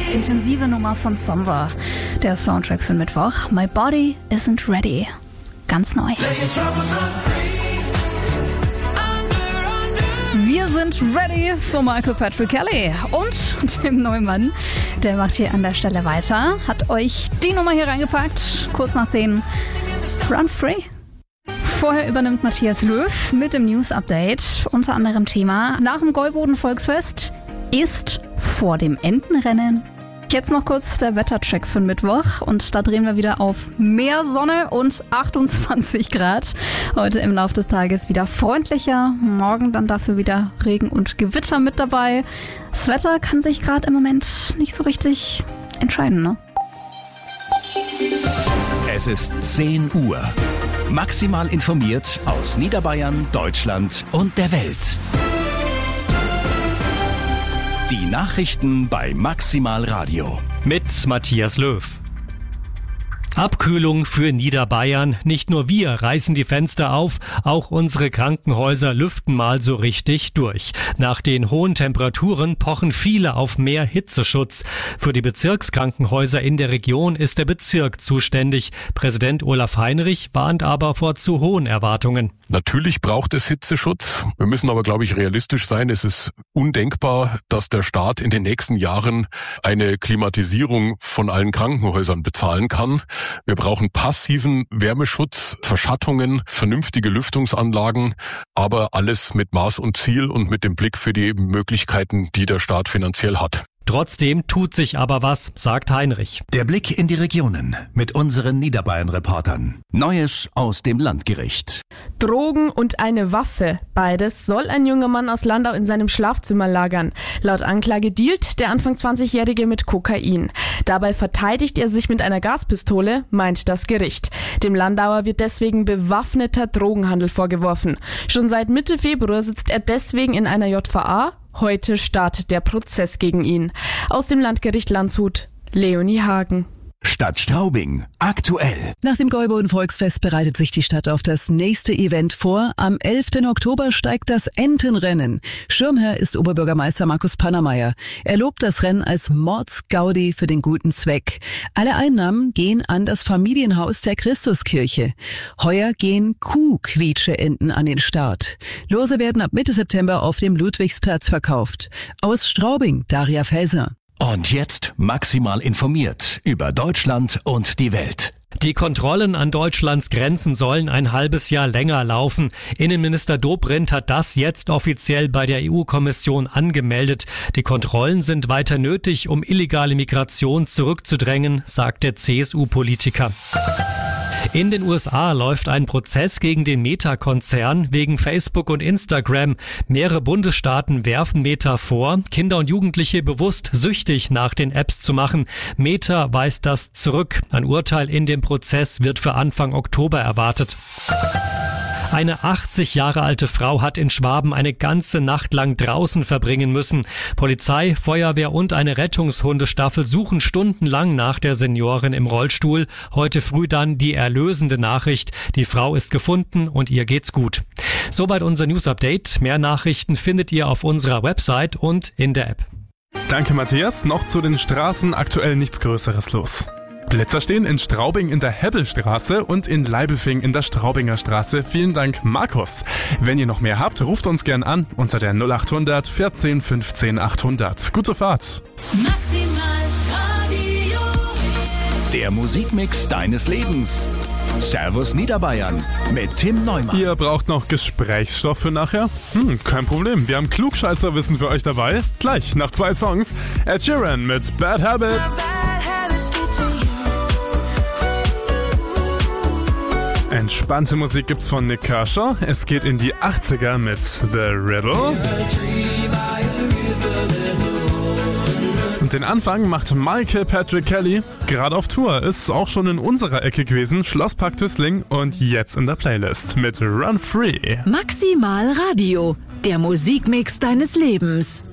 intensive Nummer von Somber. Der Soundtrack für Mittwoch. My Body Isn't Ready. Ganz neu. Wir sind ready für Michael Patrick Kelly und Tim Neumann. Der macht hier an der Stelle weiter. Hat euch die Nummer hier reingepackt. Kurz nach 10. Run Free. Vorher übernimmt Matthias Löw mit dem News-Update. Unter anderem Thema: Nach dem Gäuboden-Volksfest ist vor dem Entenrennen. Jetzt noch kurz der Wettercheck für Mittwoch und da drehen wir wieder auf mehr Sonne und 28 Grad. Heute im Laufe des Tages wieder freundlicher, morgen dann dafür wieder Regen und Gewitter mit dabei. Das Wetter kann sich gerade im Moment nicht so richtig entscheiden, ne? Es ist 10 Uhr. Maximal informiert aus Niederbayern, Deutschland und der Welt. Die Nachrichten bei Maximal Radio. Mit Matthias Löw. Abkühlung für Niederbayern. Nicht nur wir reißen die Fenster auf, auch unsere Krankenhäuser lüften mal so richtig durch. Nach den hohen Temperaturen pochen viele auf mehr Hitzeschutz. Für die Bezirkskrankenhäuser in der Region ist der Bezirk zuständig. Präsident Olaf Heinrich warnt aber vor zu hohen Erwartungen. Natürlich braucht es Hitzeschutz. Wir müssen aber, glaube ich, realistisch sein. Es ist undenkbar, dass der Staat in den nächsten Jahren eine Klimatisierung von allen Krankenhäusern bezahlen kann. Wir brauchen passiven Wärmeschutz, Verschattungen, vernünftige Lüftungsanlagen, aber alles mit Maß und Ziel und mit dem Blick für die Möglichkeiten, die der Staat finanziell hat. Trotzdem tut sich aber was, sagt Heinrich. Der Blick in die Regionen mit unseren Niederbayern-Reportern. Neues aus dem Landgericht. Drogen und eine Waffe. Beides soll ein junger Mann aus Landau in seinem Schlafzimmer lagern. Laut Anklage dealt der Anfang 20-Jährige mit Kokain. Dabei verteidigt er sich mit einer Gaspistole, meint das Gericht. Dem Landauer wird deswegen bewaffneter Drogenhandel vorgeworfen. Schon seit Mitte Februar sitzt er deswegen in einer JVA. Heute startet der Prozess gegen ihn. Aus dem Landgericht Landshut, Leonie Hagen. Stadt Straubing, aktuell. Nach dem Gäuboden-Volksfest bereitet sich die Stadt auf das nächste Event vor. Am 11. Oktober steigt das Entenrennen. Schirmherr ist Oberbürgermeister Markus Pannermeier. Er lobt das Rennen als Mordsgaudi für den guten Zweck. Alle Einnahmen gehen an das Familienhaus der Christuskirche. Heuer gehen Kuh-Quietsche-Enten an den Start. Lose werden ab Mitte September auf dem Ludwigsplatz verkauft. Aus Straubing, Daria Felser. Und jetzt maximal informiert über Deutschland und die Welt. Die Kontrollen an Deutschlands Grenzen sollen ein halbes Jahr länger laufen. Innenminister Dobrindt hat das jetzt offiziell bei der EU-Kommission angemeldet. Die Kontrollen sind weiter nötig, um illegale Migration zurückzudrängen, sagt der CSU-Politiker. In den USA läuft ein Prozess gegen den Meta-Konzern wegen Facebook und Instagram. Mehrere Bundesstaaten werfen Meta vor, Kinder und Jugendliche bewusst süchtig nach den Apps zu machen. Meta weist das zurück. Ein Urteil in dem Prozess wird für Anfang Oktober erwartet. Eine 80 Jahre alte Frau hat in Schwaben eine ganze Nacht lang draußen verbringen müssen. Polizei, Feuerwehr und eine Rettungshundestaffel suchen stundenlang nach der Seniorin im Rollstuhl. Heute früh dann die erlösende Nachricht: Die Frau ist gefunden und ihr geht's gut. Soweit unser News-Update. Mehr Nachrichten findet ihr auf unserer Website und in der App. Danke, Matthias. Noch zu den Straßen aktuell nichts Größeres los. Blitzer stehen in Straubing in der Hebbelstraße und in Leibelfing in der Straubinger Straße. Vielen Dank, Markus. Wenn ihr noch mehr habt, ruft uns gern an unter der 0800 14 15 800. Gute Fahrt. Maximal Radio. Der Musikmix deines Lebens. Servus Niederbayern mit Tim Neumann. Ihr braucht noch Gesprächsstoff für nachher? Kein Problem. Wir haben Klugscheißerwissen für euch dabei. Gleich nach 2 Songs. Ed Sheeran mit Bad Habits. Entspannte Musik gibt's von Nick Kershaw. Es geht in die 80er mit The Riddle. Und den Anfang macht Michael Patrick Kelly. Gerade auf Tour, ist auch schon in unserer Ecke gewesen. Schlosspark Tüßling und jetzt in der Playlist mit Run Free. Maximal Radio, der Musikmix deines Lebens.